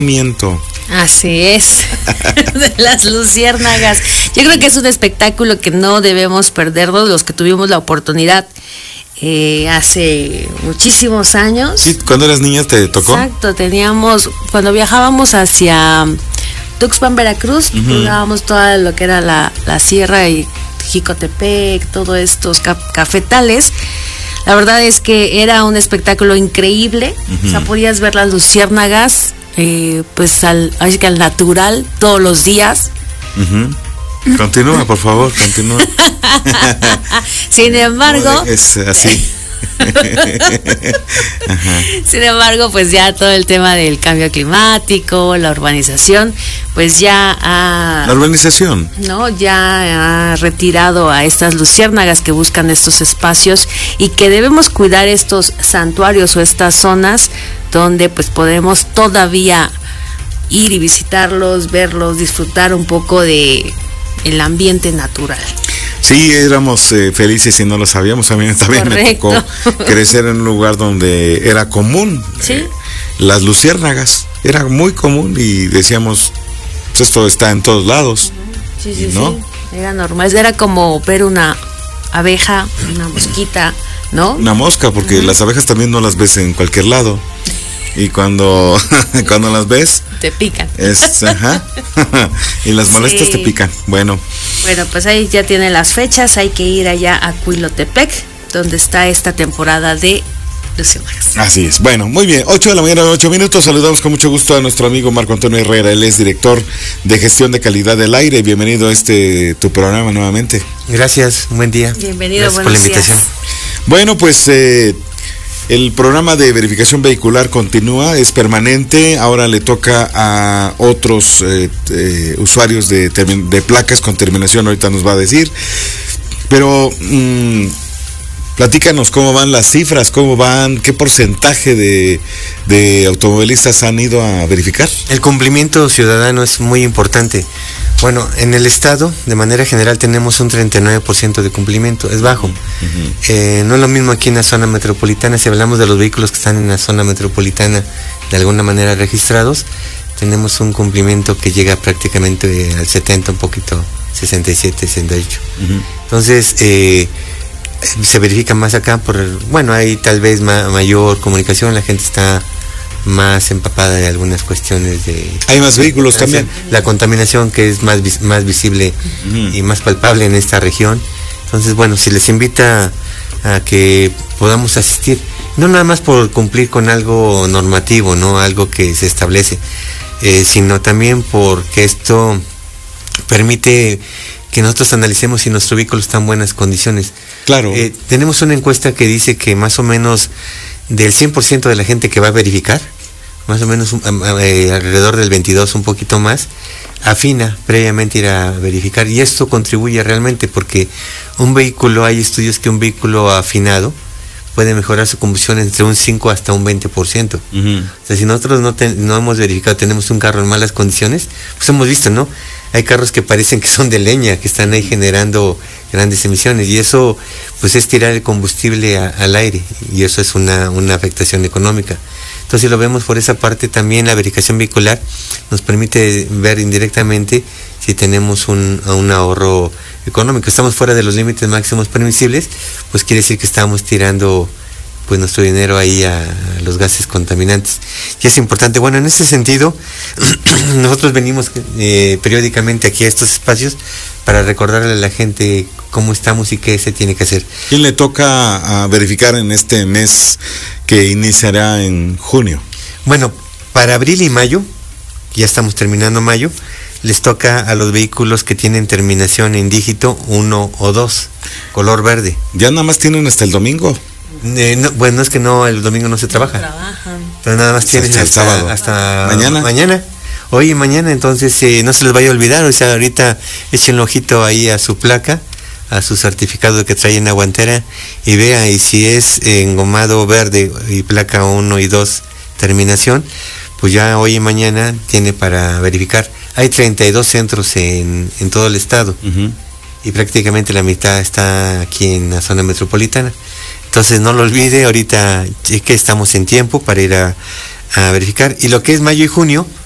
Así es, de las luciérnagas. Yo creo que es un espectáculo que no debemos perdernos, los que tuvimos la oportunidad hace muchísimos años. Sí, cuando eras niña te tocó. Exacto, cuando viajábamos hacia Tuxpan, Veracruz, jugábamos toda lo que era la sierra y Jicotepec, todos estos cafetales. La verdad es que era un espectáculo increíble. O sea, podías ver las luciérnagas pues al natural todos los días. Continúa, por favor, continúa. Sin embargo, es así. Sin embargo, pues ya todo el tema del cambio climático, la urbanización, pues ya la urbanización, ¿no? Ya ha retirado a estas luciérnagas que buscan estos espacios y que debemos cuidar estos santuarios o estas zonas donde pues podemos todavía ir y visitarlos, verlos, disfrutar un poco de el ambiente natural. Sí, éramos felices y no lo sabíamos. A mí también me tocó crecer en un lugar donde era común. ¿Sí? Las luciérnagas, era muy común y decíamos, pues esto está en todos lados. Sí, ¿no? Sí, era normal, era como ver una abeja, una mosquita, ¿no? Una mosca, porque las abejas también no las ves en cualquier lado. Y cuando las ves, te pican. Y las molestas te pican. Bueno, pues ahí ya tienen las fechas. Hay que ir allá a Cuilotepec, donde está esta temporada de luciérnagas. Así es. Bueno, muy bien. 8:08 a.m. Saludamos con mucho gusto a nuestro amigo Marco Antonio Herrera. Él es director de gestión de calidad del aire. Bienvenido a tu programa nuevamente. Gracias, buen día. Bienvenido, gracias por la invitación. Bueno, pues el programa de verificación vehicular continúa, es permanente. Ahora le toca a otros usuarios de placas con terminación, ahorita nos va a decir. Pero platícanos cómo van las cifras, qué porcentaje de automovilistas han ido a verificar. El cumplimiento ciudadano es muy importante. Bueno, en el estado, de manera general, tenemos un 39% de cumplimiento, es bajo. No es lo mismo aquí en la zona metropolitana. Si hablamos de los vehículos que están en la zona metropolitana, de alguna manera registrados, tenemos un cumplimiento que llega prácticamente al 70, un poquito, 67, 68. Entonces, se verifica más acá, hay tal vez mayor comunicación, la gente está más empapada de algunas cuestiones hay más vehículos también, la contaminación que es más visible y más palpable en esta región. Entonces, se les invita a que podamos asistir, no nada más por cumplir con algo normativo, no algo que se establece, sino también porque esto permite que nosotros analicemos si nuestro vehículo está en buenas condiciones. Claro. Tenemos una encuesta que dice que más o menos del 100% de la gente que va a verificar, más o menos alrededor del 22, un poquito más, afina previamente ir a verificar, y esto contribuye realmente porque hay estudios que un vehículo afinado puede mejorar su combustión entre un 5 hasta un 20%. O sea, si nosotros no hemos verificado, tenemos un carro en malas condiciones, pues hemos visto, ¿no? Hay carros que parecen que son de leña, que están ahí generando grandes emisiones, y eso pues es tirar el combustible al aire, y eso es una afectación económica. Entonces, si lo vemos por esa parte, también la verificación vehicular nos permite ver indirectamente si tenemos un ahorro económico. Estamos fuera de los límites máximos permisibles, pues quiere decir que estamos tirando pues nuestro dinero ahí a los gases contaminantes. Y es importante, en ese sentido, nosotros venimos periódicamente aquí a estos espacios para recordarle a la gente cómo estamos y qué se tiene que hacer. ¿Quién le toca a verificar en este mes que iniciará en junio? Para abril y mayo, ya estamos terminando mayo, les toca a los vehículos que tienen terminación en dígito 1 o 2, color verde. ¿Ya nada más tienen hasta el domingo? Es que no, el domingo no se trabaja. Pero nada más tienen hasta mañana. Hoy y mañana, entonces no se les vaya a olvidar, ahorita echen un ojito ahí a su placa, a su certificado que trae en la guantera, y vea, y si es engomado verde y placa 1 y 2 terminación, pues ya hoy y mañana tiene para verificar. Hay 32 centros en todo el estado, y prácticamente la mitad está aquí en la zona metropolitana. Entonces no lo olvide, ahorita es que estamos en tiempo para ir a verificar. Y lo que es mayo y junio,